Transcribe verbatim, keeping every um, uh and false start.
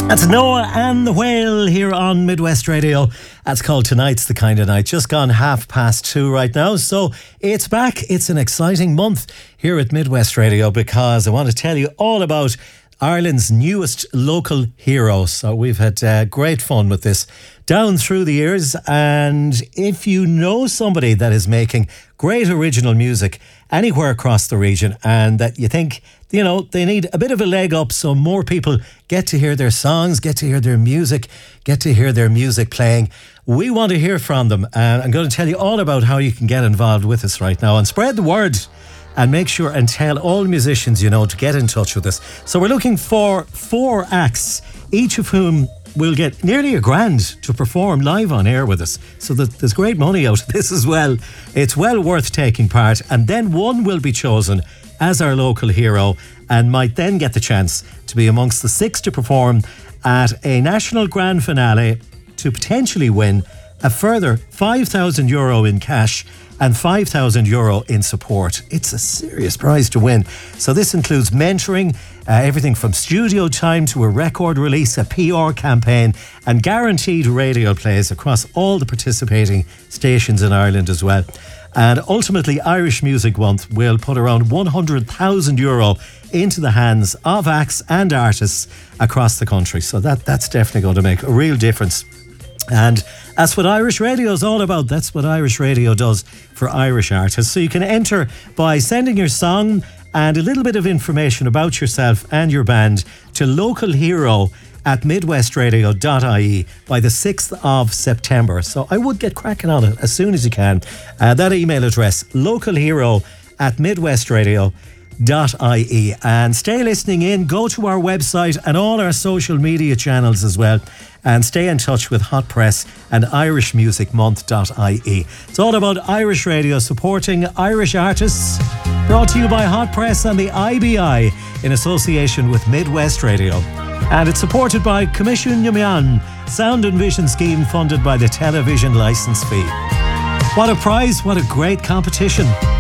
That's Noah and the Whale here on Midwest Radio. That's called Tonight's the Kind of Night. Just gone half past two right now. So it's back. It's an exciting month here at Midwest Radio because I want to tell you all about Ireland's newest local hero. So we've had uh, great fun with this down through the years. And if you know somebody that is making great original music anywhere across the region and that you think, you know, they need a bit of a leg up so more people get to hear their songs, get to hear their music, get to hear their music playing, we want to hear from them. And I'm going to tell you all about how you can get involved with us right now and spread the word. And make sure and tell all musicians you know to get in touch with us. So we're looking for four acts, each of whom will get nearly a grand to perform live on air with us. So that there's great money out of this as well. It's well worth taking part. And then one will be chosen as our local hero and might then get the chance to be amongst the six to perform at a national grand finale to potentially win a further five thousand euro in cash and five thousand euro in support. It's a serious prize to win. So this includes mentoring, uh, everything from studio time to a record release, a P R campaign, and guaranteed radio plays across all the participating stations in Ireland as well. And ultimately, Irish Music Month will put around one hundred thousand euro into the hands of acts and artists across the country. So that that's definitely going to make a real difference. And that's what Irish Radio is all about. That's what Irish Radio does for Irish artists. So you can enter by sending your song and a little bit of information about yourself and your band to localhero at midwestradio dot I E by the sixth of September. So I would get cracking on it as soon as you can. Uh, that email address, localhero at midwestradio dot I E. And stay listening in. Go to our website and all our social media channels as well. And stay in touch with Hot Press and Irish Music Month dot I E. It's all about Irish Radio supporting Irish artists. Brought to you by Hot Press and the I B I in association with Midwest Radio. And it's supported by Commission Yumyan, Sound and Vision Scheme funded by the Television Licence Fee. What a prize, what a great competition.